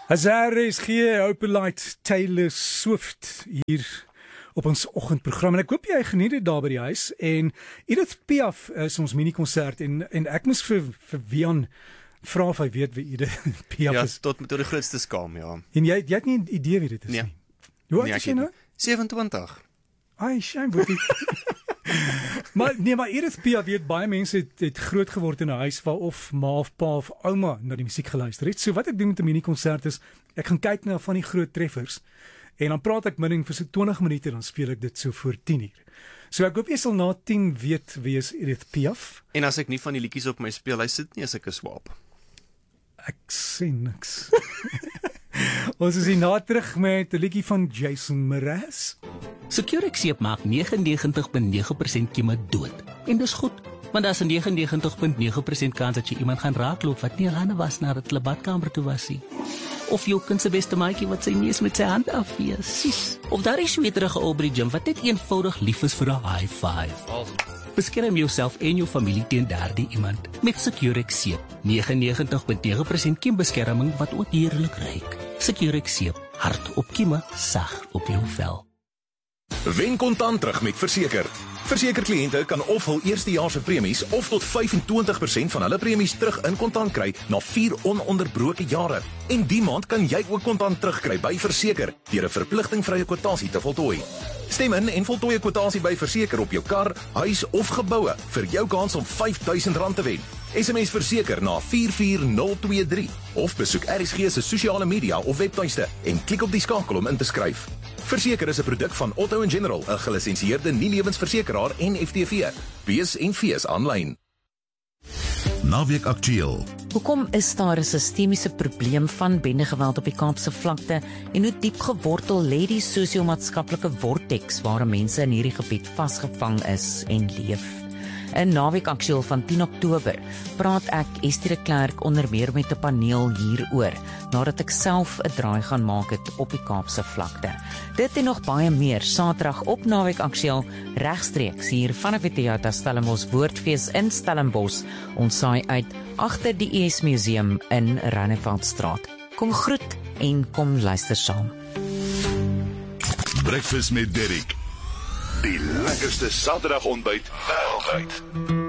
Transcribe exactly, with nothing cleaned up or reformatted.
As R S G Openlight Taylor Swift hier op ons oggendprogram en ek hoop jy geniet dit daar by die huis en Edith Piaf is ons mini-konsert en, en ek moes vir, vir Wian vra of hy weet wie Edith Piaf ja, is. Ja, tot met die grootste skaam, ja. En jy, jy het nie 'n idee wie dit is nee. nie? Hoe oud nee, is jy nou? sewenentwintig. Ai, shame, boetie. maar nee, maar Edith Piaf, weet baie mense het, het groot geword in 'n huis waar of ma of pa of ouma na die musiek geluister het. So wat ek doen met 'n mini-konsert is, ek gaan kyk na van die groot treffers en dan praat ek minstens vir so twintig minute, dan speel ek dit so voor tien uur. So ek hoop jy sal na tien weet wie is Edith Piaf. En as ek nie van die liedjies op my speel, hy sit nie as ek 'n swaap. Ek sien niks. Ons is hier na terug met 'n liedjie van Jason Mraz. Securexeep maak negenennegentig komma nege persent kieme dood. En dis goed, want daar's 'n negenennegentig komma nege persent kans dat jy iemand gaan raakloop wat nie al hande was nadat hulle badkamer toe was nie. Of jou kind se beste maatjie wat sy neus met sy hand afvee. Sis. Of daar is weterige ou by die gym wat net eenvoudig lief is vir 'n high five. Beskerm jouself en jou familie teen daardie iemand met Securexeep. negenennegentig komma nege persent kiembeskerming wat ook heerlik ruik. Securexeep, hard op kieme, sag op jou vel. Wen kontant terug met Verseker. Verseker kliënte kan of hul eerstejaars se premies of tot vyfentwintig persent van hulle premies terug in kontant kry na vier ononderbroke jare. En die maand kan jy ook kontant terugkry by Verseker deur 'n verpligtingvrye kwotasie te voltooi. Stem in en voltooi 'n kwotasie by Verseker op jou kar, huis of geboue vir jou kans om vyf duisend rand te wen. S M S Verseker na vier vier nul twee drie of besoek R S G se sosiale media of webtuiste en klik op die skakel om in te skryf. Verseker is 'n produk van Otto en General, 'n gelisensieerde nie-lewensversekeraar en F T V. Wees en fees aanlyn. Naweek Aktueel. Hoekom is daar 'n sistemiese probleem van bendegeweld op die Kaapse vlakte en hoe diep gewortel lê die sosio-maatskaplike vorteks waar mense in hierdie gebied vasgevang is en leef? In Naweek Aktueel van tien Oktober praat ek Estie de Klerk onder meer met 'n paneel hieroor, nadat ek self 'n draai gaan maak het op die Kaapse vlakte. Dit en nog baie meer Saterdag op Naweek Aktueel regstreeks hier vanaf die Theater Stellenbosch Woordfees in Stellenbosch. Ons saai uit agter die U S Museum in Ranneveldstraat. Kom groet en kom luister saam. Breakfast met Derrick. Die lekkerste Saterdag ontbyt wêreldwyd.